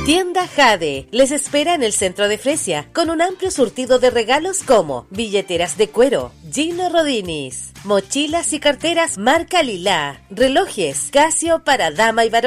Tienda Jade les espera en el centro de Fresia con un amplio surtido de regalos como billeteras de cuero, Gino Rodinis, mochilas y carteras marca Lila, relojes Casio para dama y varón.